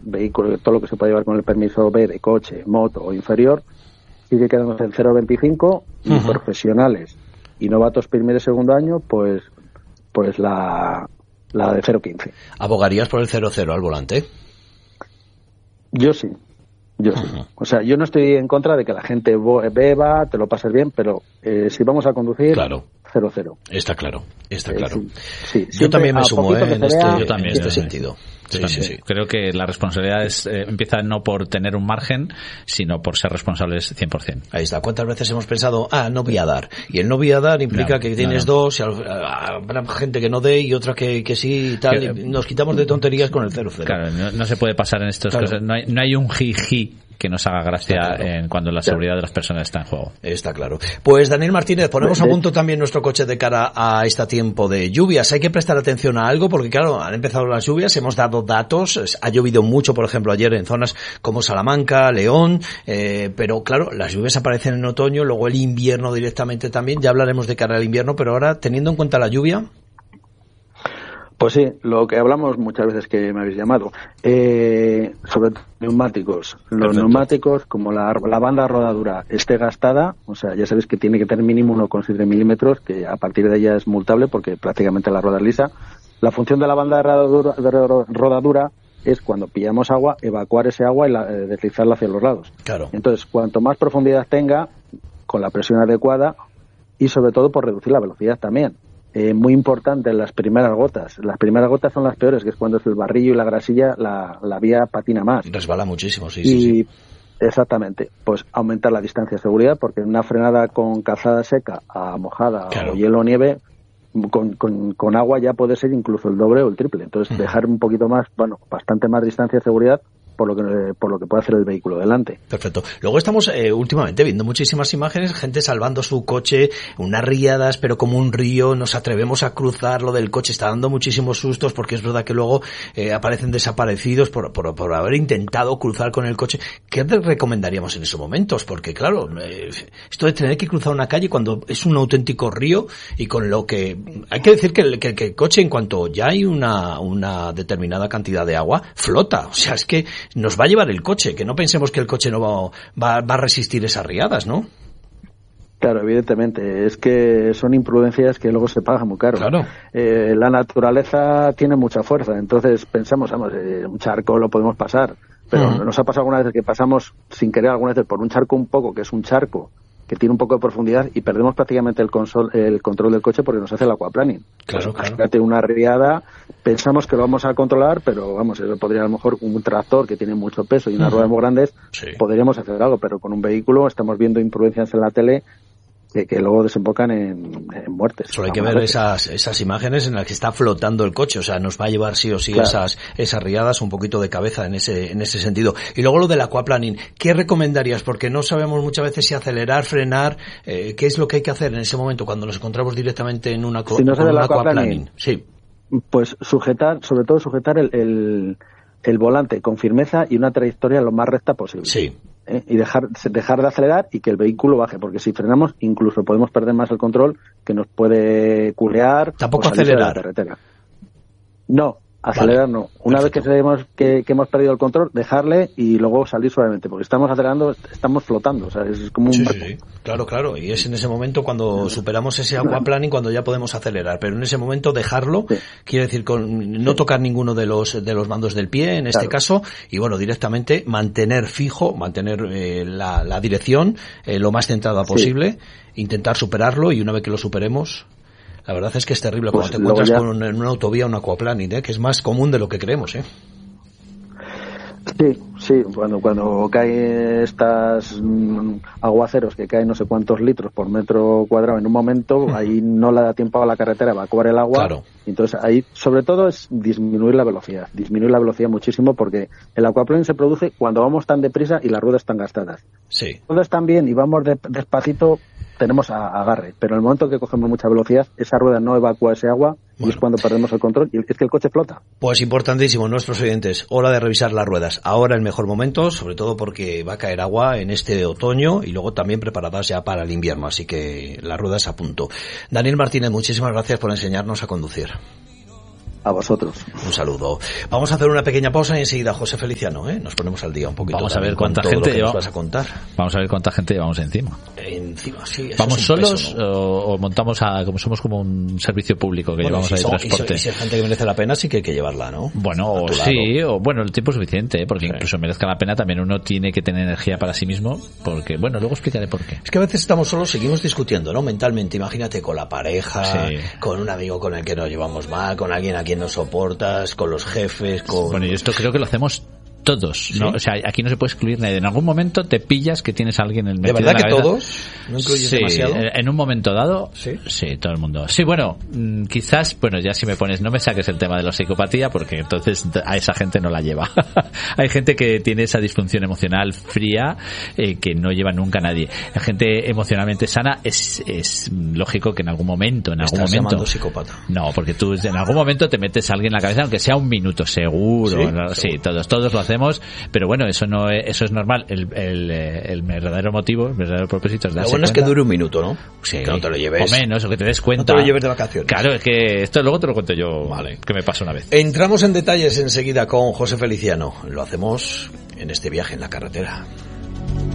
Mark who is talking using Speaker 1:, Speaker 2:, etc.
Speaker 1: vehículo, todo lo que se puede llevar con el permiso B de coche, moto o inferior, sigue quedando en 0,25 y profesionales y novatos primer y segundo año, pues la de 0,15.
Speaker 2: ¿Abogarías por el 0,0 al volante?
Speaker 1: Yo sí. O sea, yo no estoy en contra de que la gente beba, te lo pases bien, pero si vamos a conducir,
Speaker 2: claro.
Speaker 1: 0,0.
Speaker 2: Está claro.
Speaker 1: Sí,
Speaker 2: yo también me sumo en este
Speaker 3: sentido. Sí. Creo que la responsabilidad empieza no por tener un margen, sino por ser responsables 100%.
Speaker 2: Ahí está. ¿Cuántas veces hemos pensado, no voy a dar? Y el no voy a dar implica que tienes dos, y habrá gente que no dé y otra que sí y tal, y nos quitamos de tonterías con el 0,0.
Speaker 3: Claro, no se puede pasar en estas cosas. No hay un jiji que nos haga gracia cuando la seguridad de las personas está en juego. Está claro. Pues Daniel Martínez, ponemos a punto también nuestro coche de cara a este tiempo de lluvias. Hay que prestar atención a algo porque, claro, han empezado las lluvias, hemos dado datos, ha llovido mucho, por ejemplo, ayer en zonas como Salamanca, León, pero claro, las lluvias aparecen en otoño, luego el invierno directamente también, ya hablaremos de cara al invierno, pero ahora, teniendo en cuenta la lluvia...
Speaker 1: Pues sí, lo que hablamos muchas veces que me habéis llamado, sobre neumáticos. Los neumáticos, como la banda rodadura esté gastada, o sea, ya sabéis que tiene que tener mínimo 1,7 milímetros, que a partir de ella es multable porque prácticamente la rueda es lisa. La función de la banda de rodadura es cuando pillamos agua, evacuar ese agua y deslizarla hacia los lados.
Speaker 2: Claro.
Speaker 1: Entonces, cuanto más profundidad tenga, con la presión adecuada y sobre todo por reducir la velocidad también. Muy importante en las primeras gotas. Las primeras gotas son las peores, que es cuando es el barrillo y la grasilla, la vía patina más.
Speaker 2: Resbala muchísimo, sí.
Speaker 1: Exactamente. Pues aumentar la distancia de seguridad, porque en una frenada con calzada seca a mojada o hielo o nieve, con agua ya puede ser incluso el doble o el triple. Entonces, dejar un poquito más, bastante más distancia de seguridad por lo que puede hacer el vehículo delante.
Speaker 2: Perfecto. Luego estamos últimamente viendo muchísimas imágenes, gente salvando su coche, unas riadas, pero como un río, nos atrevemos a cruzar, lo del coche está dando muchísimos sustos, porque es verdad que luego aparecen desaparecidos por haber intentado cruzar con el coche. ¿Qué te recomendaríamos en esos momentos? Porque claro, esto de tener que cruzar una calle cuando es un auténtico río, y con lo que hay que decir que el coche, en cuanto ya hay una determinada cantidad de agua, flota. O sea, es que nos va a llevar el coche, que no pensemos que el coche no va a resistir esas riadas, ¿no?
Speaker 1: Claro, evidentemente, es que son imprudencias que luego se pagan muy caro.
Speaker 2: Claro.
Speaker 1: La naturaleza tiene mucha fuerza, entonces pensamos, un charco lo podemos pasar, pero nos ha pasado alguna vez que pasamos sin querer alguna vez por un charco que es un charco, que tiene un poco de profundidad y perdemos prácticamente el control del coche porque nos hace el aquaplaning.
Speaker 2: Claro.
Speaker 1: Fíjate, una riada, pensamos que lo vamos a controlar, pero eso podría, a lo mejor, un tractor que tiene mucho peso y unas ruedas muy grandes, podríamos hacer algo, pero con un vehículo estamos viendo imprudencias en la tele que luego desembocan en muertes.
Speaker 2: Solo hay que ver esas imágenes en las que está flotando el coche, o sea, nos va a llevar sí o sí esas riadas, un poquito de cabeza en ese sentido. Y luego lo del aquaplaning, ¿qué recomendarías? Porque no sabemos muchas veces si acelerar, frenar, ¿qué es lo que hay que hacer en ese momento cuando nos encontramos directamente en un aquaplaning? Sí.
Speaker 1: Pues sobre todo sujetar el volante con firmeza y una trayectoria lo más recta posible.
Speaker 2: Sí.
Speaker 1: Y dejar de acelerar y que el vehículo baje, porque si frenamos incluso podemos perder más el control, que nos puede culear.
Speaker 2: Tampoco acelerar.
Speaker 1: De la carretera. No, acelerar no. Una vez que sabemos que hemos perdido el control, dejarle y luego salir suavemente, porque estamos acelerando, estamos flotando, o sea, es como un barco.
Speaker 2: Sí. Claro, y es en ese momento cuando superamos ese aquaplaning cuando ya podemos acelerar, pero en ese momento dejarlo, quiere decir no tocar ninguno de los mandos del pie, en este caso, y bueno, directamente mantener la dirección lo más centrada posible, intentar superarlo, y una vez que lo superemos, la verdad es que es terrible cuando te encuentras en una autovía un aquaplaning, que es más común de lo que creemos,
Speaker 1: Sí, cuando caen estas aguaceros que caen no sé cuántos litros por metro cuadrado en un momento, ahí no le da tiempo a la carretera a evacuar el agua.
Speaker 2: Claro.
Speaker 1: Entonces ahí sobre todo es disminuir la velocidad muchísimo, porque el aquaplaning se produce cuando vamos tan deprisa y las ruedas están gastadas.
Speaker 2: Sí.
Speaker 1: Todo están bien y vamos despacito, tenemos agarre, pero en el momento que cogemos mucha velocidad, esa rueda no evacúa ese agua y es cuando perdemos el control y es que el coche flota.
Speaker 2: Pues importantísimo, nuestros oyentes, hora de revisar las ruedas. Ahora el mejor momento, sobre todo porque va a caer agua en este otoño y luego también preparadas ya para el invierno, así que las ruedas a punto. Daniel Martínez, muchísimas gracias por enseñarnos a conducir.
Speaker 1: a vosotros.
Speaker 2: Un saludo. Vamos a hacer una pequeña pausa y enseguida, José Feliciano, nos ponemos al día un poquito.
Speaker 3: Vamos a ver cuánta gente
Speaker 2: nos vas a contar.
Speaker 3: Vamos a ver cuánta gente llevamos encima.
Speaker 2: Sí.
Speaker 3: ¿Vamos solos, ¿no? o montamos como somos como un servicio público que llevamos ahí transporte?
Speaker 2: Y si es gente que merece la pena, sí que hay que llevarla, ¿no?
Speaker 3: Bueno, sí, o bueno, el tiempo es suficiente, porque incluso merezca la pena también uno tiene que tener energía para sí mismo, porque, bueno, luego explicaré por qué.
Speaker 2: Es que a veces estamos solos, seguimos discutiendo, ¿no? Mentalmente, imagínate con la pareja, con un amigo con el que nos llevamos mal, con alguien a quien no soportas, con los jefes, con...
Speaker 3: Bueno, y esto creo que lo hacemos todos, ¿no? ¿Sí? O sea, aquí no se puede excluir nadie. En algún momento te pillas que tienes a alguien en el medio
Speaker 2: ¿De verdad
Speaker 3: de la
Speaker 2: que
Speaker 3: cabeza.
Speaker 2: todos? ¿No incluyes demasiado?
Speaker 3: En un momento dado,
Speaker 2: sí,
Speaker 3: todo el mundo. Sí, bueno, quizás, bueno, ya si me pones, no me saques el tema de la psicopatía, porque entonces a esa gente no la lleva. Hay gente que tiene esa disfunción emocional fría que no lleva nunca a nadie. La gente emocionalmente sana es lógico que en algún momento,
Speaker 2: ¿Estás llamando psicópata?
Speaker 3: No, porque tú en algún momento te metes a alguien en la cabeza, aunque sea un minuto, seguro. Sí, todos lo hacemos. Pero bueno, eso es normal. El verdadero motivo, el verdadero propósito es darse
Speaker 2: cuenta. Lo bueno es que dure un minuto, ¿no?
Speaker 3: Sí.
Speaker 2: Que no te lo lleves.
Speaker 3: O menos, o que te des cuenta.
Speaker 2: No te lo lleves de vacaciones.
Speaker 3: Claro, es que esto luego te lo cuento yo, que me pasó una vez.
Speaker 2: Entramos en detalles enseguida con José Feliciano. Lo hacemos en este viaje en la carretera.